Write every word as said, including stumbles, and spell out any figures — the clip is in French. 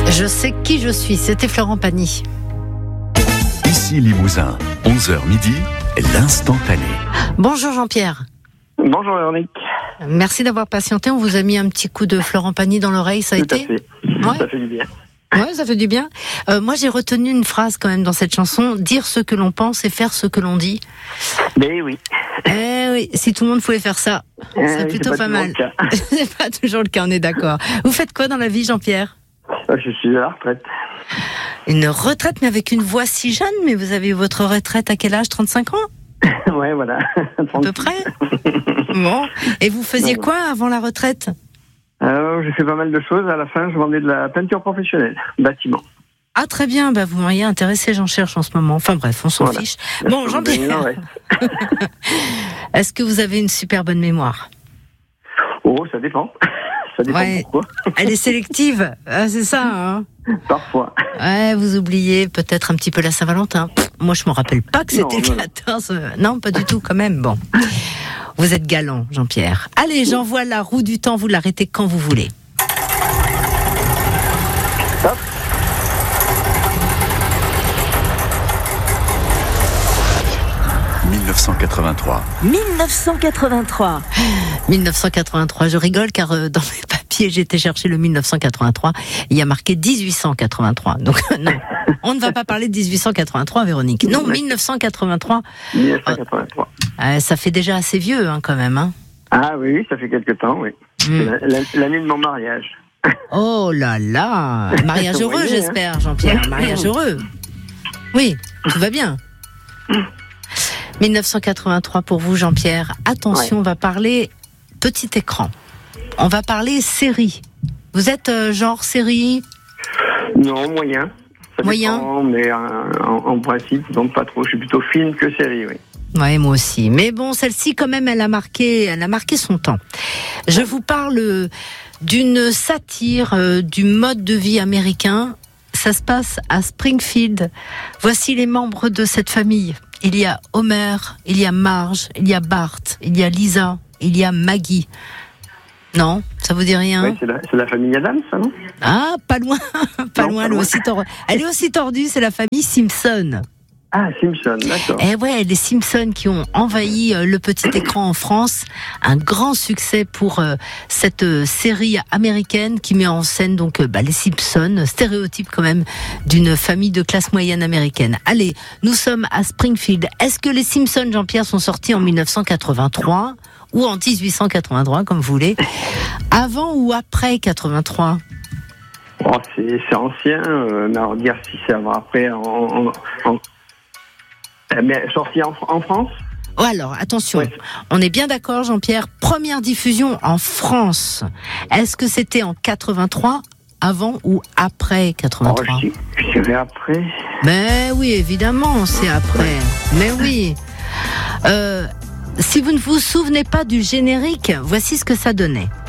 Je sais qui je suis, c'était Florent Pagny. Ici Limousin, onze heures midi, l'instantané. Bonjour Jean-Pierre. Bonjour Véronique. Merci d'avoir patienté, on vous a mis un petit coup de Florent Pagny dans l'oreille, ça a Tout été à fait. Ouais. Ça fait du bien. Ouais, ça fait du bien. Euh, moi, j'ai retenu une phrase quand même dans cette chanson, dire ce que l'on pense et faire ce que l'on dit. Mais oui. Eh oui, si tout le monde pouvait faire ça, Eh c'est oui, plutôt c'est pas, pas mal. toujours le cas. C'est pas toujours le cas, on est d'accord. Vous faites quoi dans la vie, Jean-Pierre ? Je suis à la retraite. Une retraite, mais avec une voix si jeune, mais vous avez eu votre retraite à quel âge ? trente-cinq ans ? Ouais, voilà. À peu près. Bon. Et vous faisiez quoi avant la retraite ? Alors, j'ai fait pas mal de choses. À la fin, je vendais de la peinture professionnelle, bâtiment. Ah, très bien. Bah, vous m'auriez intéressé, j'en cherche en ce moment. Enfin bref, on s'en Voilà. fiche. Bon, Jean-Pierre, Ouais. est-ce que vous avez une super bonne mémoire ? Oh, ça dépend. Ça dépend Ouais. pourquoi. Elle est sélective. Ah, c'est ça, hein ? Parfois. Ouais, vous oubliez peut-être un petit peu la Saint-Valentin. Pff, moi, je me rappelle pas que c'était Non, non, le quatorze. Non, pas du tout, quand même. Bon. Vous êtes galant, Jean-Pierre. Allez, j'envoie la roue du temps. Vous l'arrêtez quand vous voulez. Hop. mille neuf cent quatre-vingt-trois. dix-neuf cent quatre-vingt-trois. dix-neuf cent quatre-vingt-trois, je rigole car euh, dans mes papiers, j'ai été chercher le dix-neuf cent quatre-vingt-trois. Il y a marqué dix-huit cent quatre-vingt-trois. Donc non, on ne va pas parler de dix-huit cent quatre-vingt-trois, Véronique. Non, dix-neuf cent quatre-vingt-trois. dix-neuf cent quatre-vingt-trois. Euh, ça fait déjà assez vieux, hein, quand même. Hein. Ah oui, oui, ça fait quelque temps, oui. Mm. C'est la- la- l'année de mon mariage. Oh là là. Mariage Vous heureux, voyez, hein. j'espère, Jean-Pierre. Mariage heureux. Oui, tout va bien. dix-neuf cent quatre-vingt-trois pour vous, Jean-Pierre. Attention, Ouais. on va parler petit écran. On va parler série. Vous êtes euh, genre série ? Non, moyen. Ça Moyen. dépend, mais euh, en, en principe, donc pas trop. Je suis plutôt film que série, oui. Ouais, moi aussi. Mais bon, celle-ci, quand même, elle a marqué, elle a marqué son temps. Je vous parle d'une satire euh, du mode de vie américain. Ça se passe à Springfield. Voici les membres de cette famille. Il y a Homer, il y a Marge, il y a Bart, il y a Lisa, il y a Maggie. Non, ça vous dit rien ? Ouais, c'est la, c'est la famille Adams, ça, non? Ah, pas loin, pas Non, loin. pas Elle est loin. aussi tor- elle est aussi tordue. C'est la famille Simpson. Ah, Simpson, d'accord. Eh ouais, les Simpsons qui ont envahi euh, le petit écran en France. Un grand succès pour euh, cette euh, série américaine qui met en scène donc euh, bah, les Simpsons, stéréotype quand même d'une famille de classe moyenne américaine. Allez, nous sommes à Springfield. Est-ce que les Simpsons, Jean-Pierre, sont sortis en dix-neuf cent quatre-vingt-trois ou en dix-huit cent quatre-vingt-trois, comme vous voulez, avant ou après quatre-vingt-trois ? Oh, c'est, c'est ancien, euh, mais alors dire si c'est avant, après, en, en, en- euh, mais sorti en, en France? Oh alors, attention, Ouais. on est bien d'accord, Jean-Pierre. Première diffusion en France. Est-ce que c'était en quatre-vingt-trois, avant ou après Oh, quatre-vingt-trois ? je, dis- je dirais après. Mais oui, évidemment, c'est après. Mais oui. Euh, si vous ne vous souvenez pas du générique, voici ce que ça donnait.